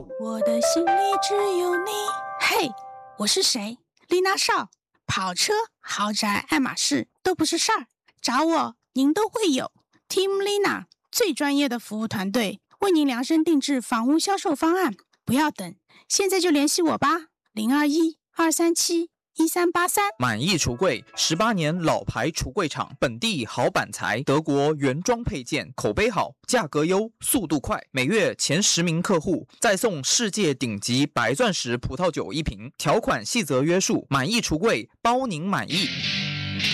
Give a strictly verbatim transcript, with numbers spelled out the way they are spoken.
我的心里只有你。嘿，我是谁？丽娜少。跑车、豪宅、爱马仕都不是事儿，找我您都会有。Team Lina 最专业的服务团队，为您量身定制房屋销售方案。不要等，现在就联系我吧，零二一二三七一三八三。 满意橱柜，十八年老牌橱柜厂，本地好板材，德国原装配件，口碑好，价格优，速度快，每月前十名客户再送世界顶级白钻石葡萄酒一瓶，条款细则约束，满意橱柜包您满意。